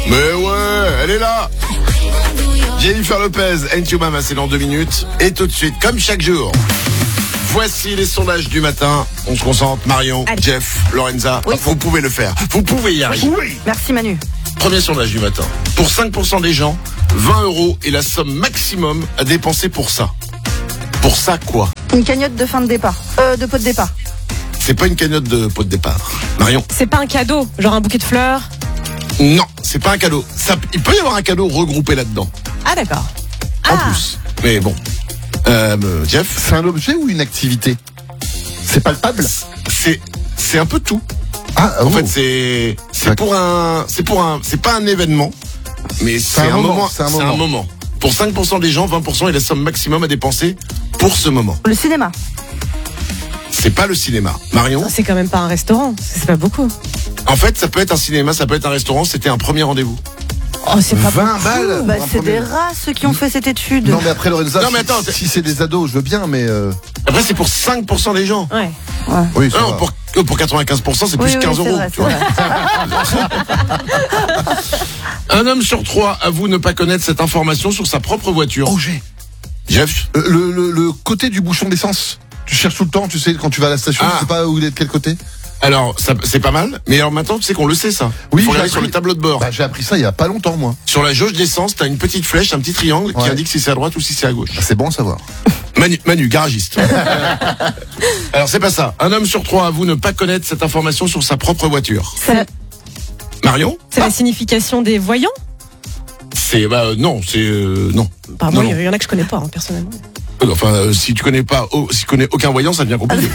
Mais ouais, elle est là. Jennifer Lopez, Ain't You Mama, c'est dans 2 minutes. Et tout de suite, comme chaque jour, voici les sondages du matin. On se concentre, Marion, Allez. Jeff, Lorenza. Oui. Vous pouvez le faire. Vous pouvez y arriver. Oui. Merci Manu. Premier sondage du matin. Pour 5% des gens, 20 € est la somme maximum à dépenser pour ça. Pour ça, quoi? Une cagnotte de fin de départ. De pot de départ. C'est pas une cagnotte de pot de départ. Marion? C'est pas un cadeau, genre un bouquet de fleurs. Non, c'est pas un cadeau. Il peut y avoir un cadeau regroupé là-dedans. Ah d'accord. En plus. Mais bon. Jeff? C'est un objet ou une activité? C'est palpable? C'est un peu tout. Ah, En fait, c'est pas un événement, mais c'est un moment. c'est un C'est un moment. Pour 5% des gens, 20% est la somme maximum à dépenser pour ce moment. Le cinéma. C'est pas le cinéma. Marion? C'est quand même pas un restaurant, c'est pas beaucoup. En fait, ça peut être un cinéma, ça peut être un restaurant, c'était un premier rendez-vous. Oh, c'est pas 20 balles? Bah, pour un c'est premier- des rats ceux qui ont fait cette étude. Non, mais après, Lorenza, Non, mais attends, si c'est des ados, je veux bien, mais Après, c'est pour 5% des gens. Ouais. oui, ça Non, va. pour 95%, c'est Oui, plus oui, 15 c'est euros. vrai, tu c'est vois. vrai. Un homme sur 3 avoue ne pas connaître cette information sur sa propre voiture. Oh, j'ai. Jeff? Le côté du bouchon d'essence. Tu cherches tout le temps, tu sais, quand tu vas à la station, Ah. tu sais pas où il est de quel côté. Alors, c'est pas mal, mais alors maintenant, tu sais qu'on le sait, ça. Oui, Il faut j'ai regarder sur appris. le tableau de bord. Bah, j'ai appris ça il y a pas longtemps, moi. Sur la jauge d'essence, t'as une petite flèche, un petit triangle qui Ouais. indique si c'est à droite ou si c'est à gauche. Bah, c'est bon à savoir. Manu, garagiste. Alors, c'est pas ça. Un homme sur 3 avoue ne pas connaître cette information sur sa propre voiture. C'est Marion? c'est la signification des voyants. Non, non. Bah, Non, moi, non. il y en a que je connais pas, hein, personnellement. Enfin, si tu connais aucun voyant, ça devient compliqué.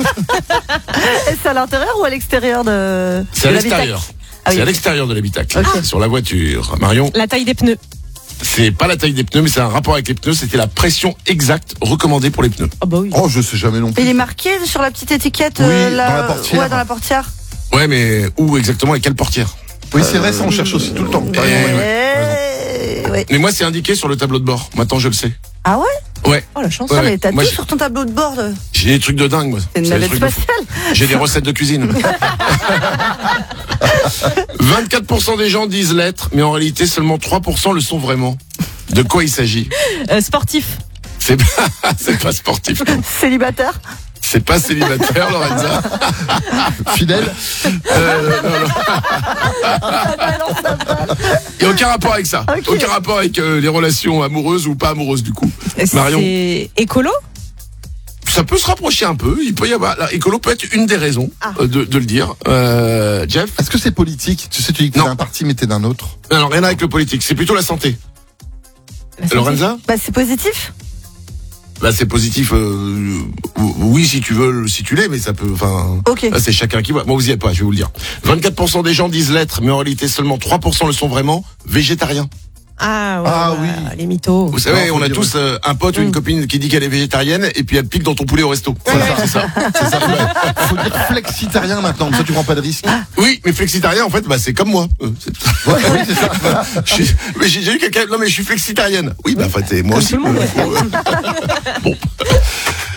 Et c'est à l'intérieur ou à l'extérieur de C'est à de l'extérieur. l'habitacle? Ah C'est oui. à l'extérieur de l'habitacle. Ok. Sur la voiture. Marion? La taille des pneus. C'est pas la taille des pneus, mais c'est un rapport avec les pneus. C'était la pression exacte recommandée pour les pneus. Oh bah oui. Oh, je sais jamais non plus. Il est marqué sur la petite étiquette Oui, dans la portière. Ouais, dans la portière. Ouais, mais où exactement et quelle portière? Oui, c'est vrai, ça on cherche aussi tout le temps. T'as raison, ouais. Ouais. Mais moi, c'est indiqué sur le tableau de bord. Maintenant, je le sais. Ah ouais? Ouais. Oh la chance. Ouais. Ah, mais t'as Moi, tout j'ai- sur ton tableau de bord. J'ai des trucs de dingue, moi. C'est une J'ai des navette trucs de fou. spatiale. J'ai des recettes de cuisine. 24% des gens disent l'être, mais en réalité, seulement 3% le sont vraiment. De quoi il s'agit? Sportif. C'est pas sportif. Célibataire. C'est pas célibataire, Lorenza. Fidèle. Il n'y a aucun rapport avec ça. Ok. Aucun rapport avec les relations amoureuses ou pas amoureuses, du coup. Marion? C'est écolo. Ça peut se rapprocher un peu. Il peut y avoir. Écolo peut être une des raisons de le dire. Jeff? Est-ce que c'est politique? Tu sais, tu dis que t'es Non. d'un parti, mais t'es d'un autre. Non, rien avec le politique. C'est plutôt la santé. La santé. Lorenza? Bah, c'est positif. Bah, c'est positif. Oui, si tu veux, si tu l'es, mais ça peut. Enfin, Ok. là, c'est chacun qui voit. Moi, vous y êtes pas. Je vais vous le dire. 24% des gens disent l'être, mais en réalité, seulement 3% le sont vraiment. Végétariens. Ah, ouais, Ah, ouais, oui. les mythos. Vous savez, Non, faut on a dire, tous un pote ou une copine qui dit qu'elle est végétarienne et puis elle pique dans ton poulet au resto. Voilà, c'est ça. C'est ça. Ouais. Faut dire flexitarien maintenant, comme ça tu prends pas de risque. Oui, mais flexitarien, en fait, bah, c'est comme moi. Ouais, oui, c'est ça. Mais j'ai eu quelqu'un. Non, mais je suis flexitarienne. Oui, bah, en fait, moi Comme aussi. tout le monde, ouais. Bon.